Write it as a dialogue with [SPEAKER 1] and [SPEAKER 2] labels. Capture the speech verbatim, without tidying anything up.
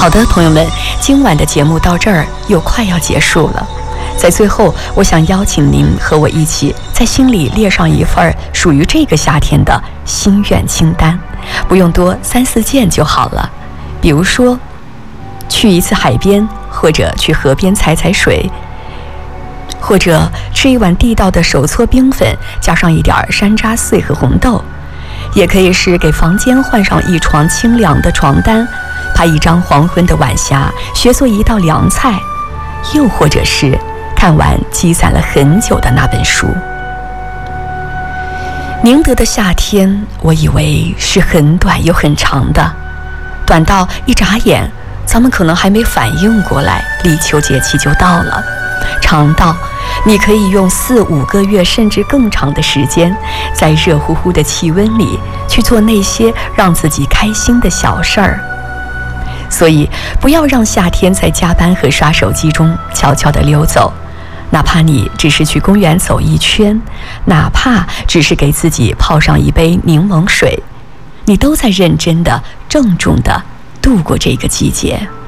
[SPEAKER 1] 好的，朋友们，今晚的节目到这儿又快要结束了。在最后，我想邀请您和我一起在心里列上一份属于这个夏天的心愿清单，不用多，三四件就好了。比如说，去一次海边，或者去河边踩踩水，或者吃一碗地道的手搓冰粉，加上一点山楂碎和红豆。也可以是给房间换上一床清凉的床单，拍一张黄昏的晚霞，学做一道凉菜，又或者是看完积攒了很久的那本书。宁德的夏天，我以为是很短又很长的，短到一眨眼咱们可能还没反应过来，立秋节气就到了；长到你可以用四五个月甚至更长的时间，在热乎乎的气温里去做那些让自己开心的小事儿。所以不要让夏天在加班和刷手机中悄悄地溜走，哪怕你只是去公园走一圈，哪怕只是给自己泡上一杯柠檬水，你都在认真的郑重的度过这个季节。